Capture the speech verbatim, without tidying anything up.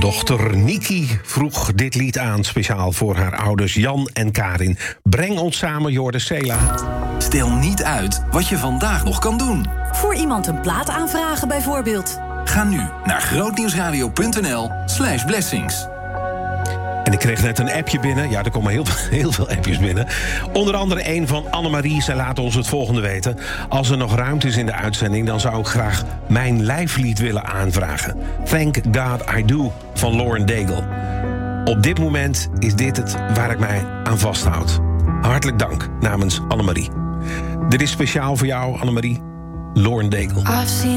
Dochter Niki vroeg dit lied aan, speciaal voor haar ouders Jan en Karin. Breng ons samen, Jorde Sela. Stel niet uit wat je vandaag nog kan doen. Voor iemand een plaat aanvragen bijvoorbeeld. Ga nu naar grootnieuwsradio.nl slash blessings. En ik kreeg net een appje binnen. Ja, er komen heel, heel veel appjes binnen. Onder andere een van Annemarie. Zij laat ons het volgende weten. Als er nog ruimte is in de uitzending, dan zou ik graag mijn lijflied willen aanvragen. Thank God I Do van Lauren Daigle. Op dit moment is dit het waar ik mij aan vasthoud. Hartelijk dank namens Annemarie. Dit is speciaal voor jou, Annemarie. Lauren Daigle.